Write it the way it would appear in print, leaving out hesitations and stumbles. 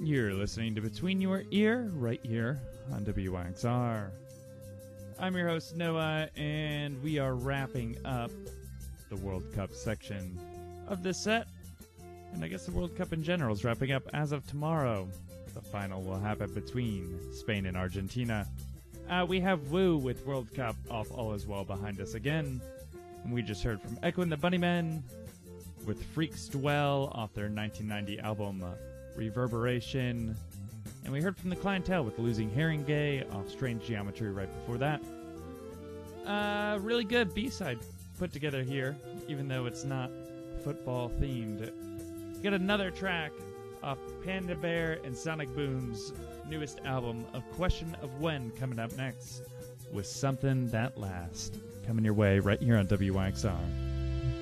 You're listening to Between Your Ear right here on WYXR. I'm your host, Noah, and we are wrapping up the World Cup section of this set. And I guess the World Cup in general is wrapping up as of tomorrow. The final will happen between Spain and Argentina. We have Woo with World Cup off All Is Well behind us again. And we just heard from Echo and the Bunnymen with Freaks Dwell off their 1990 album Reverberation. And we heard from the Clientele with Losing Haringey off Strange Geometry right before that. Really good B-side put together here, even though it's not football themed. Got another track off Panda Bear and Sonic Boom's newest album, A Question of When, coming up next with Something That Lasts. Coming your way right here on WYXR.